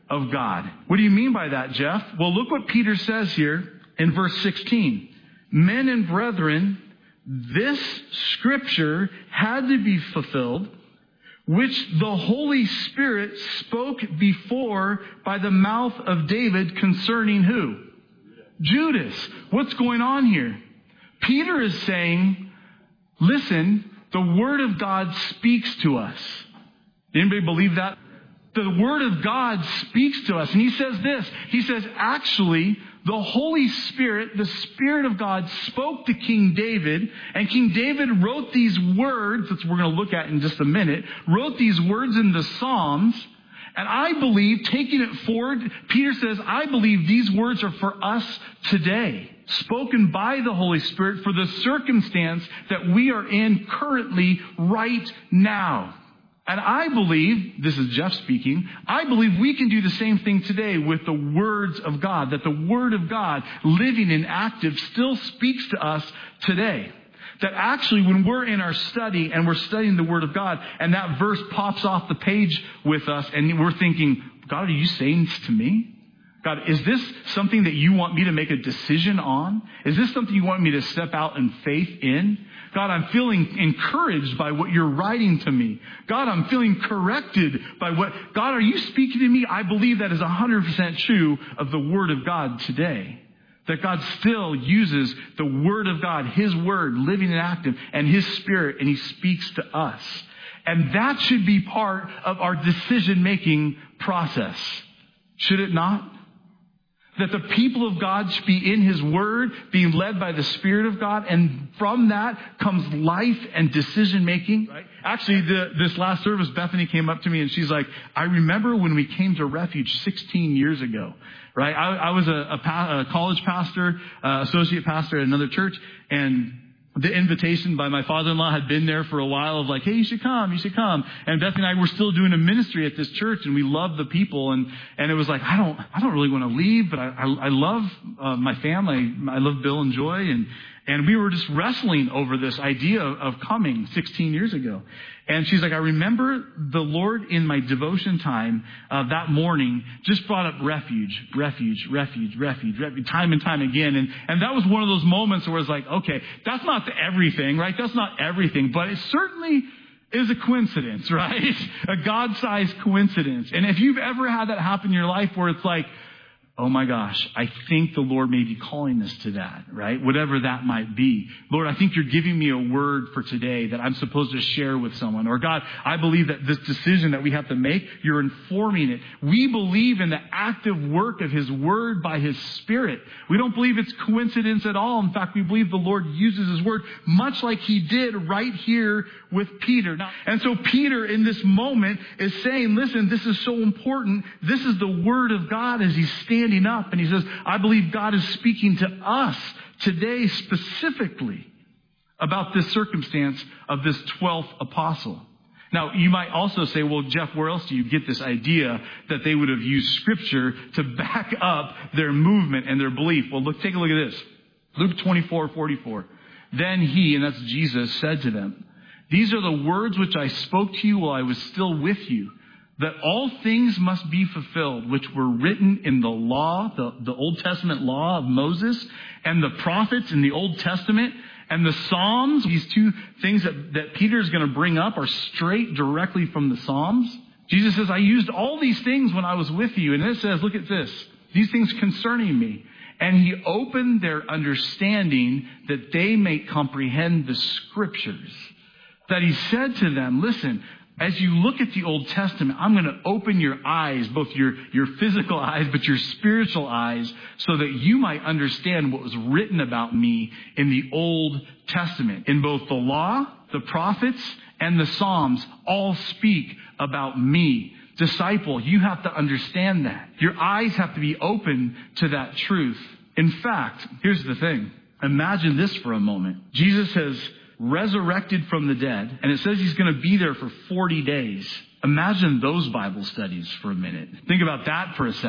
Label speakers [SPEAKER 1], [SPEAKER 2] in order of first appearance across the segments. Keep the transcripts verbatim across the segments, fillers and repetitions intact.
[SPEAKER 1] of God. What do you mean by that, Jeff? Well, look what Peter says here in verse sixteen. Men and brethren, this scripture had to be fulfilled, which the Holy Spirit spoke before by the mouth of David concerning who? Judas. What's going on here? Peter is saying, listen, the Word of God speaks to us. Anybody believe that? The Word of God speaks to us. And he says this. He says, actually, the Holy Spirit, the Spirit of God, spoke to King David. And King David wrote these words, that we're going to look at in just a minute, wrote these words in the Psalms. And I believe, taking it forward, Peter says, I believe these words are for us today, spoken by the Holy Spirit for the circumstance that we are in currently right now. And I believe, this is Jeff speaking, I believe we can do the same thing today with the words of God, that the Word of God, living and active, still speaks to us today. That actually when we're in our study and we're studying the Word of God and that verse pops off the page with us and we're thinking, God, are you saying this to me? God, is this something that you want me to make a decision on? Is this something you want me to step out in faith in? God, I'm feeling encouraged by what you're writing to me. God, I'm feeling corrected by what... God, are you speaking to me? I believe that is one hundred percent true of the Word of God today. That God still uses the Word of God, His Word, living and active, and His Spirit, and He speaks to us. And that should be part of our decision-making process. Should it not? That the people of God should be in His Word, being led by the Spirit of God, and from that comes life and decision-making. Right? Actually, the, this last service, Bethany came up to me and she's like, I remember when we came to Refuge sixteen years ago. Right? I, I was a, a, pa- a college pastor, uh, associate pastor at another church, and the invitation by my father-in-law had been there for a while of like, hey, you should come, you should come. And Bethany and I were still doing a ministry at this church, and we loved the people. And, and it was like, I don't, I don't really want to leave, but I, I, I love uh, my family. I love Bill and Joy. And, and we were just wrestling over this idea of coming sixteen years ago. And she's like, I remember the Lord in my devotion time uh, that morning just brought up refuge, refuge, refuge, refuge, refuge, time and time again. And, and that was one of those moments where it's like, okay, that's not the everything, right? That's not everything, but it certainly is a coincidence, right? A God-sized coincidence. And if you've ever had that happen in your life where it's like, oh my gosh, I think the Lord may be calling us to that, right? Whatever that might be. Lord, I think you're giving me a word for today that I'm supposed to share with someone. Or God, I believe that this decision that we have to make, you're informing it. We believe in the active work of His Word by His Spirit. We don't believe it's coincidence at all. In fact, we believe the Lord uses His Word much like He did right here with Peter. Now, and so Peter in this moment is saying, listen, this is so important. This is the Word of God as He's standing up, and he says, I believe God is speaking to us today specifically about this circumstance of this twelfth apostle. Now, you might also say, well, Jeff, where else do you get this idea that they would have used Scripture to back up their movement and their belief? Well, look, take a look at this. Luke twenty-four forty-four. Then he, and that's Jesus, said to them, these are the words which I spoke to you while I was still with you, that all things must be fulfilled, which were written in the law, the, the Old Testament law of Moses, and the prophets in the Old Testament, and the Psalms. These two things that, that Peter is going to bring up are straight directly from the Psalms. Jesus says, I used all these things when I was with you. And it says, look at this, these things concerning me. And he opened their understanding that they may comprehend the Scriptures. That he said to them, listen, as you look at the Old Testament, I'm going to open your eyes, both your, your physical eyes, but your spiritual eyes, so that you might understand what was written about me in the Old Testament. In both the law, the prophets, and the Psalms all speak about me. Disciple, you have to understand that. Your eyes have to be open to that truth. In fact, here's the thing. Imagine this for a moment. Jesus has resurrected from the dead, and it says he's going to be there for forty days. Imagine those Bible studies for a minute. Think about that for a second.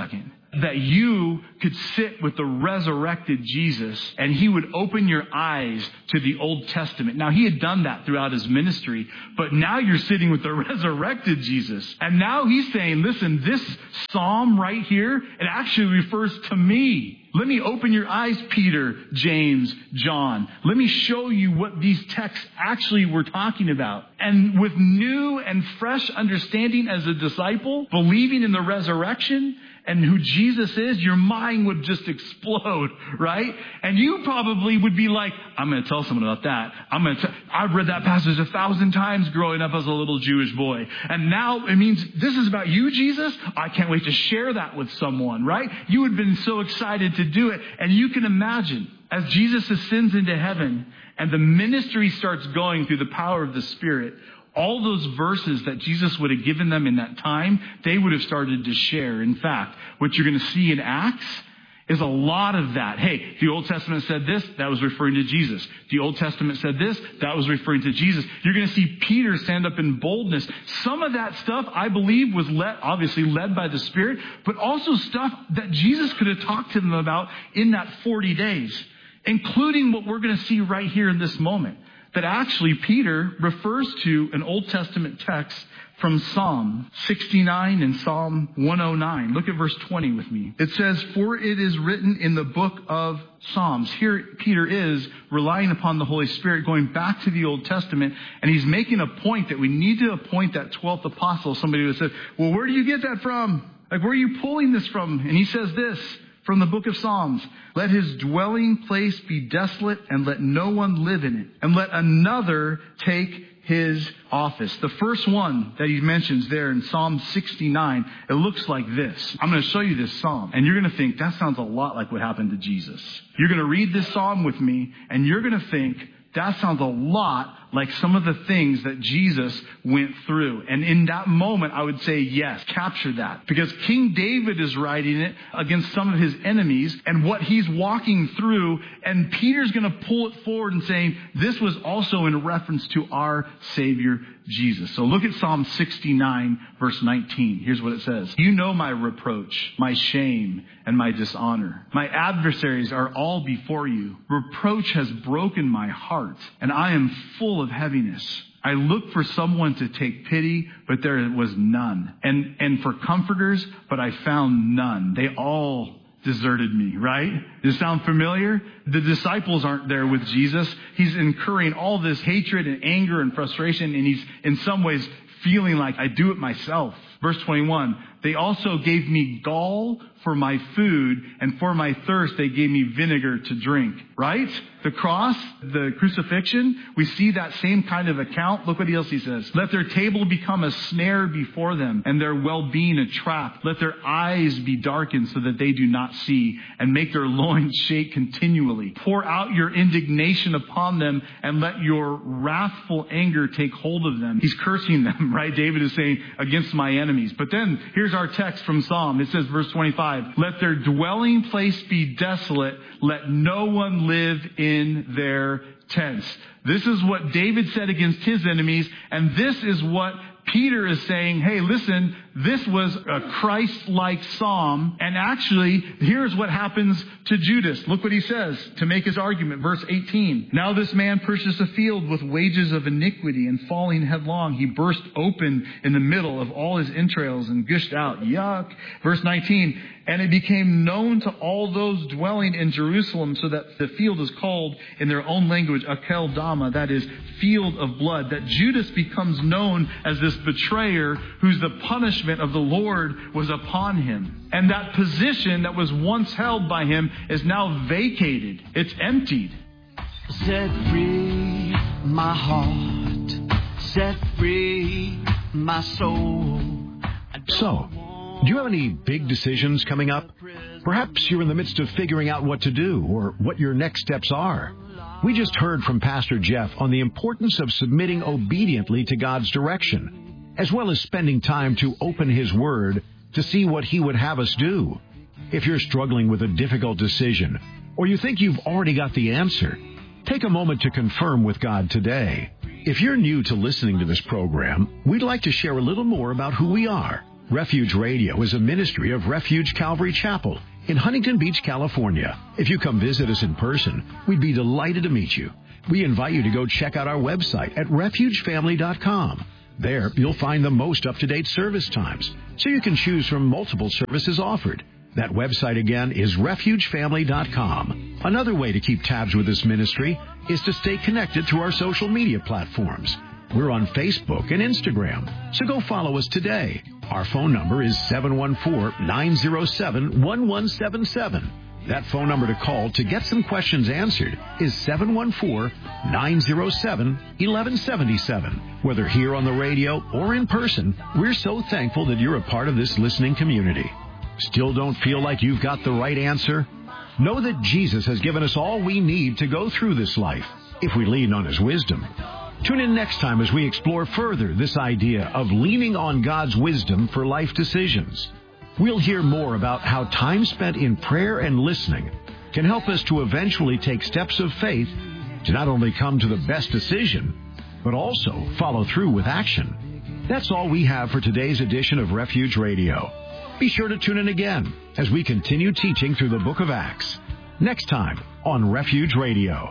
[SPEAKER 1] that you could sit with the resurrected Jesus and he would open your eyes to the Old Testament. Now, he had done that throughout his ministry, but now you're sitting with the resurrected Jesus. And now he's saying, listen, this psalm right here, it actually refers to me. Let me open your eyes, Peter, James, John. Let me show you what these texts actually were talking about. And with new and fresh understanding as a disciple, believing in the resurrection and who Jesus is, your mind would just explode, right? And you probably would be like, I'm going to tell someone about that. I'm going to tell, I've read that passage a thousand times growing up as a little Jewish boy. And now it means this is about you, Jesus. I can't wait to share that with someone, right? You would have been so excited to do it. And you can imagine as Jesus ascends into heaven and the ministry starts going through the power of the Spirit, all those verses that Jesus would have given them in that time, they would have started to share. In fact, what you're going to see in Acts is a lot of that. Hey, the Old Testament said this, that was referring to Jesus. The Old Testament said this, that was referring to Jesus. You're going to see Peter stand up in boldness. Some of that stuff, I believe, was led, obviously led by the Spirit, but also stuff that Jesus could have talked to them about in that forty days, including what we're going to see right here in this moment. That actually Peter refers to an Old Testament text from Psalm sixty-nine and Psalm one oh nine. Look at verse twenty with me. It says, for it is written in the book of Psalms. Here Peter is relying upon the Holy Spirit, going back to the Old Testament, and he's making a point that we need to appoint that twelfth apostle. Somebody who said, well, where do you get that from? Like, where are you pulling this from? And he says this, from the book of Psalms, let his dwelling place be desolate and let no one live in it, and let another take his office. The first one that he mentions there in Psalm sixty-nine, it looks like this. I'm going to show you this psalm, and you're going to think that sounds a lot like what happened to Jesus. You're going to read this psalm with me, and you're going to think that sounds a lot like some of the things that Jesus went through. And in that moment, I would say, yes, capture that. Because King David is writing it against some of his enemies and what he's walking through. And Peter's going to pull it forward and saying, this was also in reference to our Savior, Jesus. So look at Psalm sixty-nine, verse nineteen. Here's what it says. You know my reproach, my shame, and my dishonor. My adversaries are all before you. Reproach has broken my heart, and I am full of heaviness. I looked for someone to take pity, but there was none. And, and for comforters, but I found none. They all deserted me, right? Does it sound familiar? The disciples aren't there with Jesus. He's incurring all this hatred and anger and frustration, and he's in some ways feeling like I do it myself. Verse twenty-one, they also gave me gall for my food, and for my thirst they gave me vinegar to drink. Right? The cross, the crucifixion, we see that same kind of account. Look what else he says. Let their table become a snare before them, and their well-being a trap. Let their eyes be darkened so that they do not see, and make their loins shake continually. Pour out your indignation upon them, and let your wrathful anger take hold of them. He's cursing them, right? David is saying, against my enemies. But then, here's our text from Psalm. It says, verse twenty-five, let their dwelling place be desolate. Let no one live in their tents. This is what David said against his enemies, and this is what Peter is saying, hey, listen, this was a Christ-like psalm, and actually, here's what happens to Judas. Look what he says to make his argument. Verse eighteen. Now this man purchased a field with wages of iniquity, and falling headlong, he burst open in the middle of all his entrails and gushed out. Yuck. Verse nineteen. And it became known to all those dwelling in Jerusalem, so that the field is called in their own language Akel Dama, that is, field of blood, that Judas becomes known as this betrayer whose the punishment of the Lord was upon him. And that position that was once held by him is now vacated. It's emptied.
[SPEAKER 2] Set free my heart, set free my soul.
[SPEAKER 3] So, do you have any big decisions coming up? Perhaps you're in the midst of figuring out what to do or what your next steps are. We just heard from Pastor Jeff on the importance of submitting obediently to God's direction, as well as spending time to open His Word to see what He would have us do. If you're struggling with a difficult decision, or you think you've already got the answer, take a moment to confirm with God today. If you're new to listening to this program, we'd like to share a little more about who we are. Refuge Radio is a ministry of Refuge Calvary Chapel in Huntington Beach, California. If you come visit us in person, we'd be delighted to meet you. We invite you to go check out our website at refuge family dot com. There, you'll find the most up-to-date service times, so you can choose from multiple services offered. That website again is refuge family dot com. Another way to keep tabs with this ministry is to stay connected through our social media platforms. We're on Facebook and Instagram, so go follow us today. Our phone number is seven one four, nine zero seven, one one seven seven. That phone number to call to get some questions answered is seven one four, nine zero seven, one one seven seven. Whether here on the radio or in person, we're so thankful that you're a part of this listening community. Still don't feel like you've got the right answer? Know that Jesus has given us all we need to go through this life, if we lean on His wisdom. Tune in next time as we explore further this idea of leaning on God's wisdom for life decisions. We'll hear more about how time spent in prayer and listening can help us to eventually take steps of faith to not only come to the best decision, but also follow through with action. That's all we have for today's edition of Refuge Radio. Be sure to tune in again as we continue teaching through the book of Acts. Next time on Refuge Radio.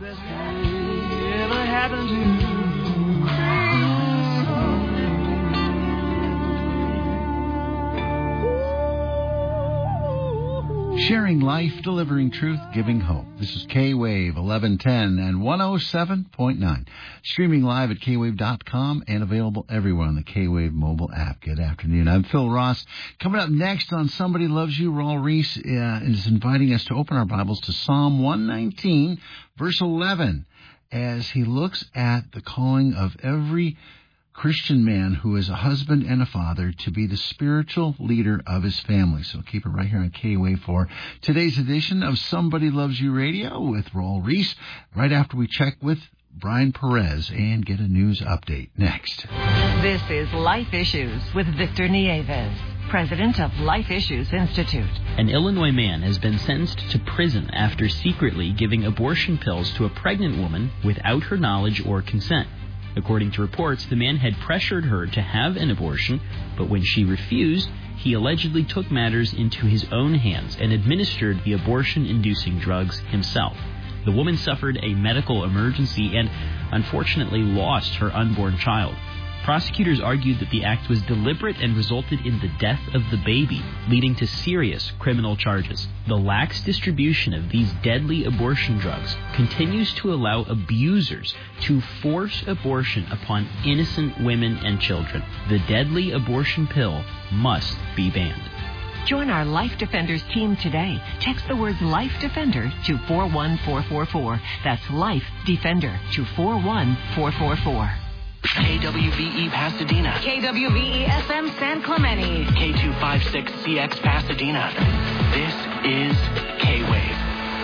[SPEAKER 4] Sharing life, delivering truth, giving hope. This is K-Wave eleven ten and one oh seven point nine. Streaming live at K wave dot com and available everywhere on the K-Wave mobile app. Good afternoon. I'm Phil Ross. Coming up next on Somebody Loves You, Raul Reese uh, is inviting us to open our Bibles to Psalm one nineteen, verse eleven, as he looks at the calling of every Christian man who is a husband and a father to be the spiritual leader of his family. So keep it right here on K-Wave for today's edition of Somebody Loves You Radio with Raul Reese, right after we check with Brian Perez and get a news update next.
[SPEAKER 5] This is Life Issues with Victor Nieves, president of Life Issues Institute.
[SPEAKER 6] An Illinois man has been sentenced to prison after secretly giving abortion pills to a pregnant woman without her knowledge or consent. According to reports, the man had pressured her to have an abortion, but when she refused, he allegedly took matters into his own hands and administered the abortion-inducing drugs himself. The woman suffered a medical emergency and unfortunately lost her unborn child. Prosecutors argued that the act was deliberate and resulted in the death of the baby, leading to serious criminal charges. The lax distribution of these deadly abortion drugs continues to allow abusers to force abortion upon innocent women and children. The deadly abortion pill must be banned.
[SPEAKER 5] Join our Life Defenders team today. Text the words Life Defender to four one four four four. That's Life Defender to four one four four four.
[SPEAKER 7] K W V E Pasadena.
[SPEAKER 5] K W V E S M San Clemente.
[SPEAKER 7] K two five six C X Pasadena. This is K-Wave.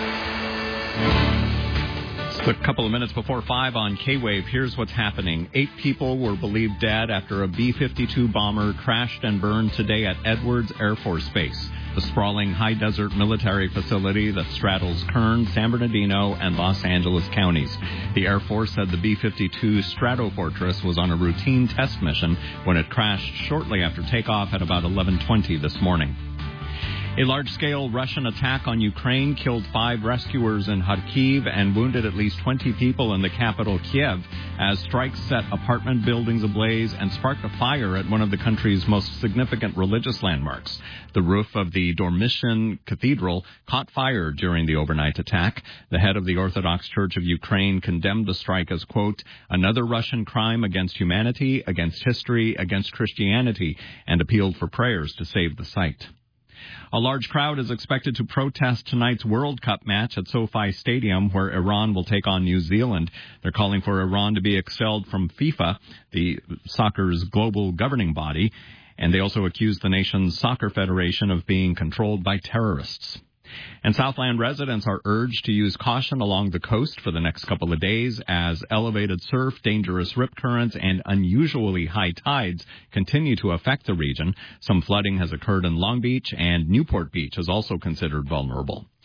[SPEAKER 8] It's a couple of minutes before five on K-Wave. Here's what's happening. Eight people were believed dead after a B fifty-two bomber crashed and burned today at Edwards Air Force Base, the sprawling high-desert military facility that straddles Kern, San Bernardino, and Los Angeles counties. The Air Force said the B fifty-two Stratofortress was on a routine test mission when it crashed shortly after takeoff at about eleven twenty this morning. A large-scale Russian attack on Ukraine killed five rescuers in Kharkiv and wounded at least twenty people in the capital, Kiev, as strikes set apartment buildings ablaze and sparked a fire at one of the country's most significant religious landmarks. The roof of the Dormition Cathedral caught fire during the overnight attack. The head of the Orthodox Church of Ukraine condemned the strike as, quote, another Russian crime against humanity, against history, against Christianity, and appealed for prayers to save the site. A large crowd is expected to protest tonight's World Cup match at SoFi Stadium, where Iran will take on New Zealand. They're calling for Iran to be expelled from FIFA, the soccer's global governing body, and they also accuse the nation's soccer federation of being controlled by terrorists. And Southland residents are urged to use caution along the coast for the next couple of days as elevated surf, dangerous rip currents, and unusually high tides continue to affect the region. Some flooding has occurred in Long Beach, and Newport Beach is also considered vulnerable.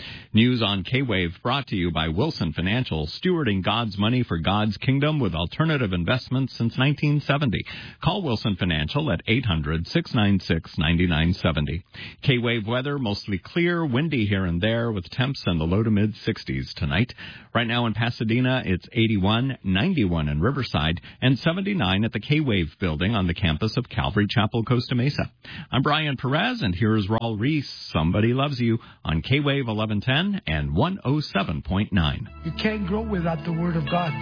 [SPEAKER 8] News on K-Wave brought to you by Wilson Financial, stewarding God's money for God's kingdom with alternative investments since nineteen seventy. Call Wilson Financial at eight hundred, six nine six, nine nine seven zero. K-Wave weather, mostly clear, windy here and there with temps in the low to mid sixties tonight. Right now in Pasadena, it's eighty-one, ninety-one in Riverside, and seventy-nine at the K-Wave building on the campus of Calvary Chapel, Costa Mesa. I'm Brian Perez, and here's Raul Reese, Somebody Loves You, on K-Wave eleven ten and one oh seven point nine.
[SPEAKER 9] You can't grow without the Word of God.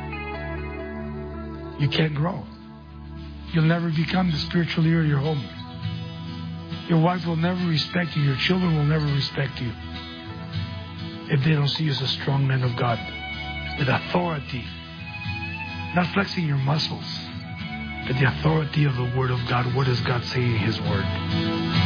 [SPEAKER 9] You can't grow. You'll never become the spiritual leader of your home. Your wife will never respect you. Your children will never respect you if they don't see you as a strong man of God with authority. Not flexing your muscles, but the authority of the Word of God. What does God say in His Word?